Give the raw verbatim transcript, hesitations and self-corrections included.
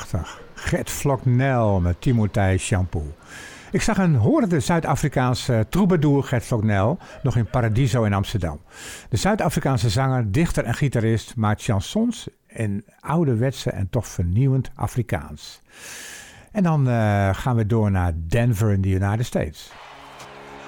prachtig. Gert Floknel met Timothée Shampoo. Ik zag een horende Zuid-Afrikaanse troubadour Gert Floknel nog in Paradiso in Amsterdam. De Zuid-Afrikaanse zanger, dichter en gitarist maakt chansons in ouderwetse en toch vernieuwend Afrikaans. En dan uh, gaan we door naar Denver in de United States.